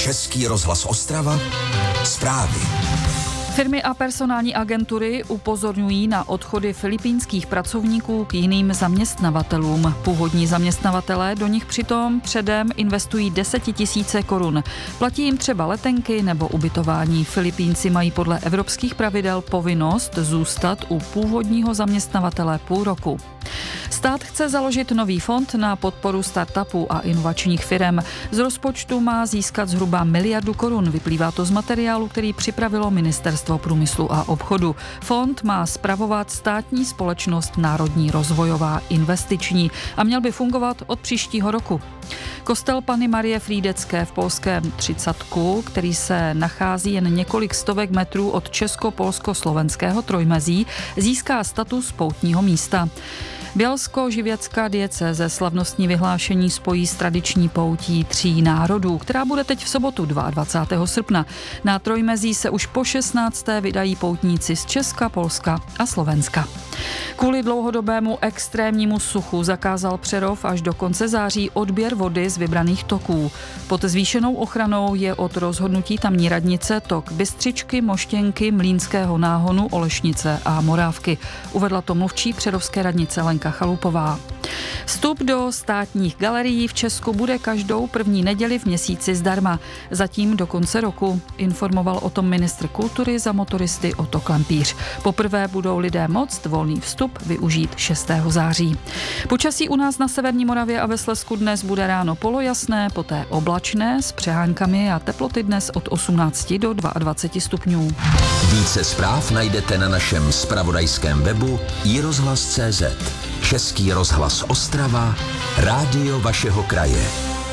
Český rozhlas Ostrava, zprávy. Firmy a personální agentury upozorňují na odchody filipínských pracovníků k jiným zaměstnavatelům. Původní zaměstnavatelé do nich přitom předem investují 10 000 korun. Platí jim třeba letenky nebo ubytování. Filipínci mají podle evropských pravidel povinnost zůstat u původního zaměstnavatele půl roku. Stát chce založit nový fond na podporu startupů a inovačních firem. Z rozpočtu má získat zhruba 1 miliardu korun. Vyplývá to z materiálu, který připravilo Ministerstvo průmyslu a obchodu. Fond má spravovat státní společnost Národní rozvojová investiční a měl by fungovat od příštího roku. Kostel Panny Marie Frýdecké v polském Třicatku, který se nachází jen několik stovek metrů od česko-polsko-slovenského trojmezí, získá status poutního místa. Bielsko-živěcká diecéze slavnostní vyhlášení spojí s tradiční poutí 3 národů, která bude teď v sobotu 22. srpna. Na trojmezí se už po 16. vydají poutníci z Česka, Polska a Slovenska. Kvůli dlouhodobému extrémnímu suchu zakázal Přerov až do konce září odběr vody z vybraných toků. Pod zvýšenou ochranou je od rozhodnutí tamní radnice tok Bystřičky, Moštěnky, Mlýnského Náhonu, Olešnice a Morávky. Uvedla to mluvčí přerovské radnice Lenka Chalupová. Vstup do státních galerií v Česku bude každou první neděli v měsíci zdarma. Zatím do konce roku, informoval o tom ministr kultury za motoristy Otto Klempíř. Poprvé budou lidé moct volný vstup využít 6. září. Počasí u nás na severní Moravě a ve Slezsku dnes bude ráno polojasné, poté oblačné s přeháňkami a teploty dnes od 18 do 22 stupňů. Více zpráv najdete na našem zpravodajském webu iRozhlas.cz. Český rozhlas Ostrava, rádio vašeho kraje.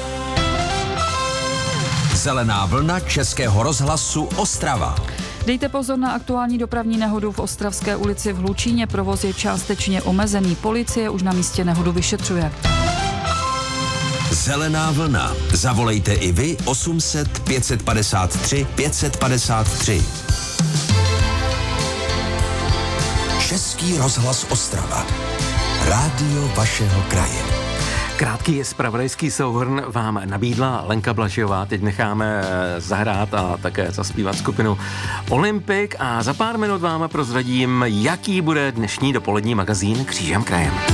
Zelená vlna Českého rozhlasu Ostrava. Dejte pozor na aktuální dopravní nehodu v Ostravské ulici v Hlučíně. Provoz je částečně omezený. Policie už na místě nehodu vyšetřuje. Zelená vlna. Zavolejte i vy 800 553 553. Český rozhlas Ostrava. Rádio vašeho kraje. Krátký zpravodajský souhrn vám nabídla Lenka Blažová. Teď necháme zahrát a také zaspívat skupinu Olympik a za pár minut vám prozradím, jaký bude dnešní dopolední magazín Křížem krajem.